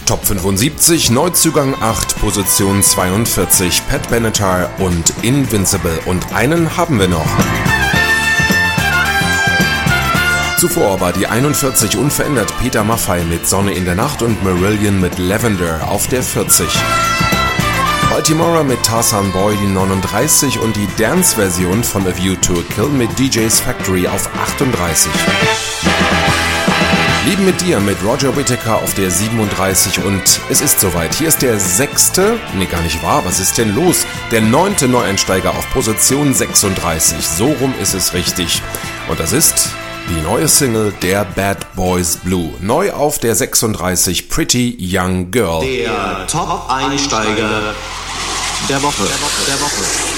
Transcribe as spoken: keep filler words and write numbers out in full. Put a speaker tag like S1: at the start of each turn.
S1: Top fünfundsiebzig, Neuzugang acht, Position zweiundvierzig, Pat Benatar und Invincible. Und einen haben wir noch. Zuvor war die einundvierzig unverändert Peter Maffay mit Sonne in der Nacht und Marillion mit Lavender auf der vierzig. Baltimora mit Tarzan Boy die neununddreißig und die Dance-Version von A View to a Kill mit D J's Factory auf achtunddreißig. Lieben mit dir mit Roger Whittaker auf der siebenunddreißig und es ist soweit. Hier ist der sechste, nee gar nicht wahr, was ist denn los? Der neunte Neueinsteiger auf Position sechsunddreißig, so rum ist es richtig. Und das ist die neue Single der Bad Boys Blue. Neu auf der sechsunddreißig, Pretty Young Girl.
S2: Der Top-Einsteiger der Woche. Der Woche. Der Woche.